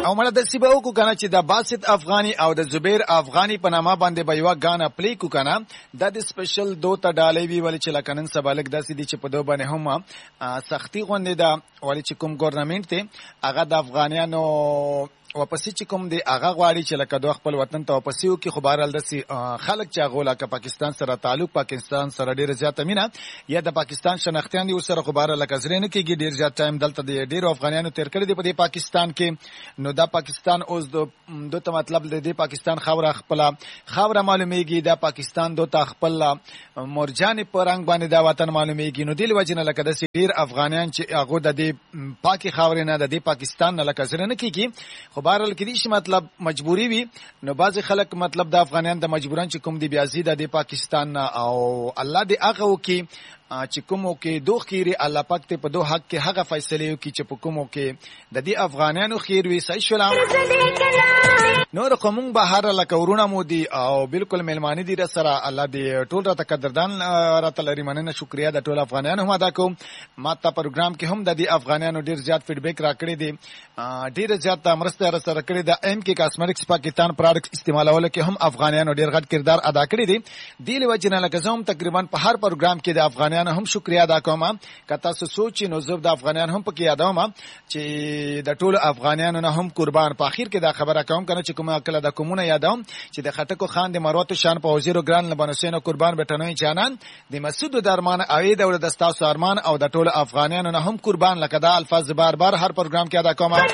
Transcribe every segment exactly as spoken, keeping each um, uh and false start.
او مړه د سیبو کو کنه چې د باسط افغاني او د زبیر افغاني په نامه باندې به یو غانا پلی کو کنه د سپیشل دوه ډالۍ وی ول چې لکنن سبالک داسې دي چې په دوه باندې هم سختی غونډه ده ولې چې کوم ګورنمنت ته هغه د افغانانو واپسی چې کوم دی هغه غواړي چې لکه دوه خپل وطن ته واپسی وکړي خو بهرحال داسې خلک چې هغه لکه پاکستان سره تعلق پاکستان سره ډېره زیاته مینه یا د پاکستان شناختیان دي ورسره خو بهرحال لکه زری نه کېږي ډېر زیات ټایم دلته د ډېرو افغانانو تېر کړی دی په دې پاکستان کې نو دا پاکستان اوس دو ته مطلب د دې پاکستان خاوره خپله خاوره معلومیږي دا پاکستان دو ته خپل مرجانې په رنګ باندې دا وطن معلومیږي نو دې له وجې نه لکه داسې ډېر افغانان چې هغو د دې پاکې خاورې نه د دې پاکستان نه لکه زری نه کېږي خو بهرحال کې دې مطلب مجبوری وي نو بعض خلک مطلب د افغانان د مجبوران چې کوم دی بیا زی د پاکستان او الله دې هغه وکي چې کومو کې دوه خیری الله پاک ته په دوه حق کې هغه فیصله وکي چې په کومو کې د دې افغانانو خیر وي صحیح شلام نور قومون به هر لکه ورونه مو دي او بالکل ملمانی دي سره الله دې ټول راته قدردان راته لري مننه شکریا د ټول افغانانو هم ادا کوم ما ته پروګرام کې هم د دې افغانانو ډیر زیات فیډبیک راکړي دي ډیر زیات مرسته سره کړې ده ایم کې کاسمیټکس پاکستان پروډکټس استعمالولو کې هم افغانانو ډیر غټ کردار ادا کړی دي دی له وجنه لکه زوم تقریبا په هر پروګرام کې د افغانانو هم شکریا ادا کوم کته سوچ نو زب د افغانان هم پکې یادوم چې د ټول افغانانو نه هم قربان په اخر کې دا خبره کوم کنه چې کومه کله د کومونه یادوم چې د خټکو خان د مروت شان په وزیرو ګران لبنوسینو قربان بټنوي چانان د مسعود درمان اوی د ولد استاسو ارمان او د ټول افغانانو نه هم قربان لکه دا الفاظ بار بار هر پروګرام کې ادا کوم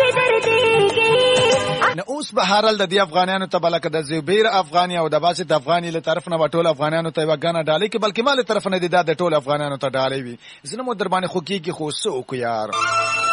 نو اوس به هرال د دې افغانانو ته بلکې د زبیر افغاني او د باسط افغاني له طرف نه ټول افغانانو ته وګانا ډالۍ کې بلکې مال طرف نه دي د ټول افغانانو ته ډالۍ وي زنه مو در باندې خو کېږي خو سو کو یار